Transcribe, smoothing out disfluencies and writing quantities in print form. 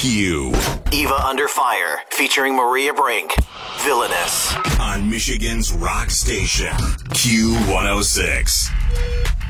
Q. Eva Under Fire, featuring Maria Brink. Villainous. On Michigan's rock station, Q106.